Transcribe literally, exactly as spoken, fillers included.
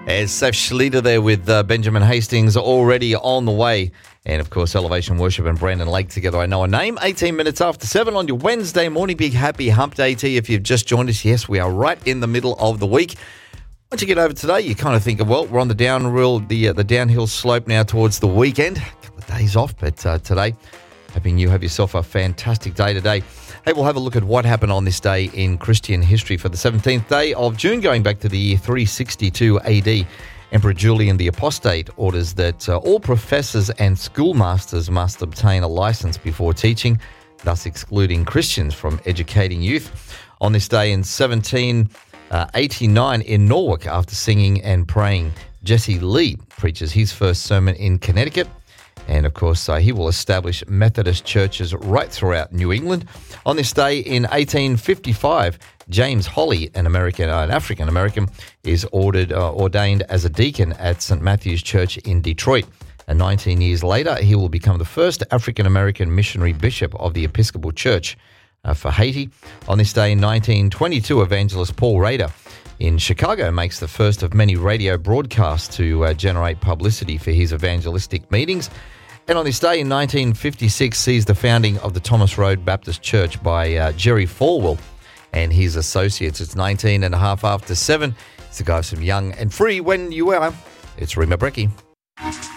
As Seth Schlieder there with uh, Benjamin Hastings already on the way. And, of course, Elevation Worship and Brandon Lake together. I know a name. eighteen minutes after seven on your Wednesday morning. Big happy hump day to you. If you've just joined us, yes, we are right in the middle of the week. Once you get over today, you kind of think, well, we're on the downhill, the, uh, the downhill slope now towards the weekend. A couple of days off, but uh, today, hoping you have yourself a fantastic day today. Hey, we'll have a look at what happened on this day in Christian history for the seventeenth day of June, going back to the year three sixty-two A D. Emperor Julian the Apostate orders that uh, all professors and schoolmasters must obtain a license before teaching, thus excluding Christians from educating youth. On this day in seventeen eighty-nine in Norwalk, after singing and praying, Jesse Lee preaches his first sermon in Connecticut. And, of course, uh, he will establish Methodist churches right throughout New England. On this day in eighteen fifty-five, James Holly, an American, uh, an African-American, is ordered uh, ordained as a deacon at Saint Matthew's Church in Detroit. And nineteen years later, he will become the first African-American missionary bishop of the Episcopal Church uh, for Haiti. On this day in nineteen twenty-two, evangelist Paul Rader in Chicago makes the first of many radio broadcasts to uh, generate publicity for his evangelistic meetings. And on this day in nineteen fifty-six sees the founding of the Thomas Road Baptist Church by uh, Jerry Falwell and his associates. It's nineteen and a half after seven. It's the guy from Young and Free When You Are. It's Rima Brecky.